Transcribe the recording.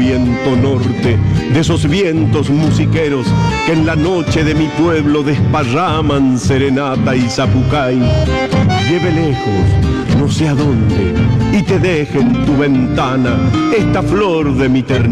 viento norte, de esos vientos musiqueros que en la noche de mi pueblo desparraman serenata y zapucay. Lleve lejos, no sé a dónde, y te deje en tu ventana esta flor de mi ternura.